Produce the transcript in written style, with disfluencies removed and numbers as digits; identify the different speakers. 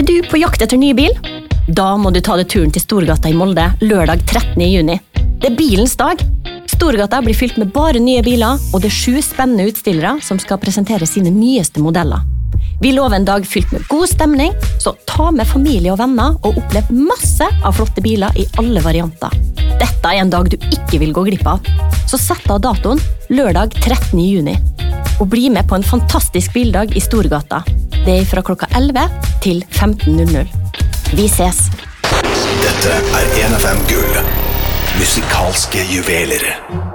Speaker 1: du på jakt etter ny bil? Da må du ta deg turen til Storgata i Molde lørdag 13. juni. Det bilens dag. Storgata blir fylt med bare nye biler, og det 7 spennende utstillere som skal presentere sine nyeste modeller. Vi lover en dag fylt med god stemning, så ta med familie og venner og opplev masse av flotte biler i alle varianter. Dette en dag du ikke vil gå glipp av. Så sett av datoen lørdag 13. juni. Og bli med på en fantastisk bildag i Storgata. Det fra klokka 11 til 15:00. Vi ses!
Speaker 2: Dette 1FM Gull. Musikalske juveler.